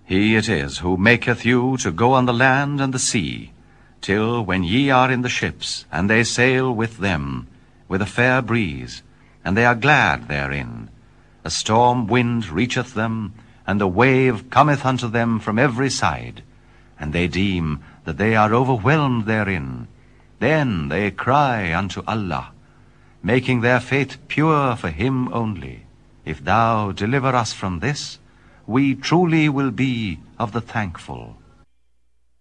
He it is who maketh you to go on the land and the sea, till when ye are in the ships, and they sail with them, with a fair breeze, and they are glad therein. A storm wind reacheth them, and a wave cometh unto them from every side, and they deem that they are overwhelmed therein. Then they cry unto Allah, making their faith pure for him only. If thou deliver us from this, we truly will be of the thankful.